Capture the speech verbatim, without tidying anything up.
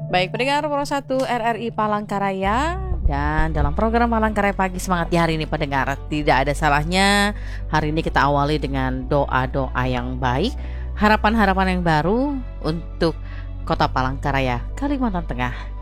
Baik pendengar Pro satu R R I Palangkaraya, dan dalam program Palangkaraya Pagi Semangat di hari ini pendengar, tidak ada salahnya hari ini kita awali dengan doa-doa yang baik, harapan-harapan yang baru untuk Kota Palangkaraya, Kalimantan Tengah.